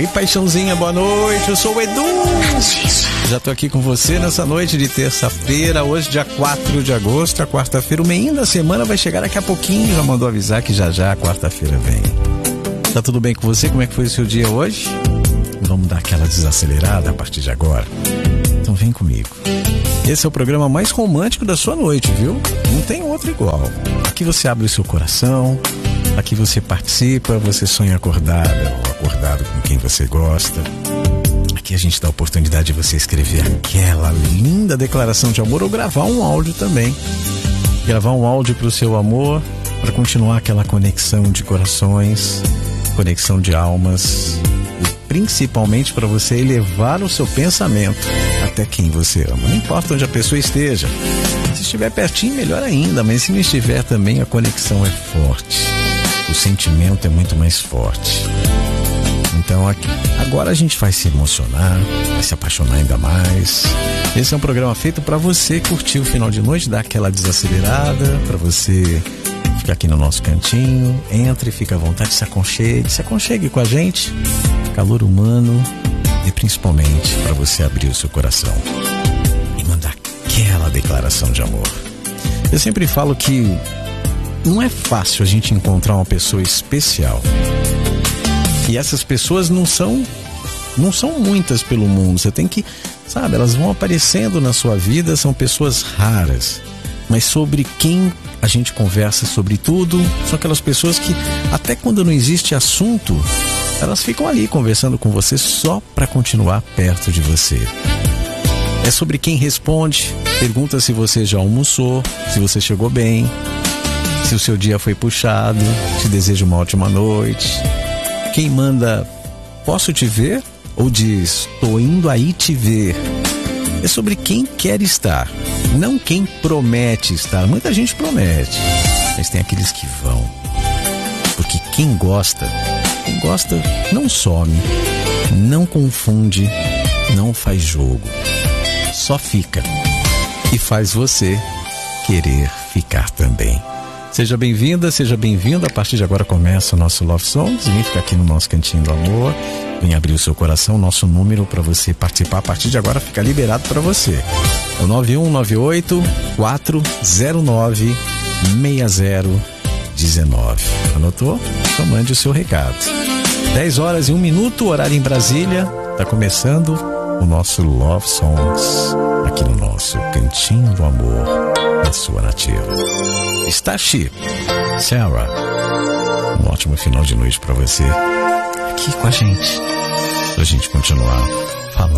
paixãozinha, boa noite, eu sou o Edu. Já tô aqui com você nessa noite de terça-feira, hoje dia 4 de agosto, a quarta-feira, o meio da semana vai chegar daqui a pouquinho, já mandou avisar que já a quarta-feira vem. Tá tudo bem com você? Como é que foi o seu dia hoje? Vamos dar aquela desacelerada a partir de agora? Então vem comigo. Esse é o programa mais romântico da sua noite, viu? Não tem outro igual. Aqui você abre o seu coração, aqui você participa, você sonha acordada ou acordado com quem você gosta. Aqui a gente dá a oportunidade de você escrever aquela linda declaração de amor ou gravar um áudio também. Gravar um áudio para o seu amor, para continuar aquela conexão de corações, conexão de almas, e principalmente para você elevar o seu pensamento até quem você ama. Não importa onde a pessoa esteja. Se estiver pertinho, melhor ainda, mas se não estiver também, a conexão é forte. O sentimento é muito mais forte. Então agora a gente vai se emocionar, vai se apaixonar ainda mais. Esse é um programa feito para você curtir o final de noite, dar aquela desacelerada, para você ficar aqui no nosso cantinho, entre, fica à vontade, se aconchegue com a gente, calor humano e principalmente para você abrir o seu coração e mandar aquela declaração de amor. Eu sempre falo que não é fácil a gente encontrar uma pessoa especial. E essas pessoas não são muitas pelo mundo. Você tem que, sabe, elas vão aparecendo na sua vida, são pessoas raras. Mas sobre quem a gente conversa sobre tudo, são aquelas pessoas que até quando não existe assunto, elas ficam ali conversando com você só para continuar perto de você. É sobre quem responde, pergunta se você já almoçou, se você chegou bem, se o seu dia foi puxado, te deseja uma ótima noite. Quem manda, posso te ver? Ou diz, tô indo aí te ver. É sobre quem quer estar, não quem promete estar. Muita gente promete, mas tem aqueles que vão. Porque quem gosta não some, não confunde, não faz jogo. Só fica e faz você querer ficar também. Seja bem-vinda, seja bem-vindo. A partir de agora começa o nosso Love Songs. Vem ficar aqui no nosso cantinho do amor. Vem abrir o seu coração. Nosso número para você participar a partir de agora fica liberado para você. É o 9198-409-6019. Anotou? Então mande o seu recado. 10 horas e 1 minuto, horário em Brasília. Tá começando o nosso Love Songs aqui no nosso cantinho do amor da sua nativa. Starship, Sarah, um ótimo final de noite pra você aqui com a gente, pra gente continuar falando.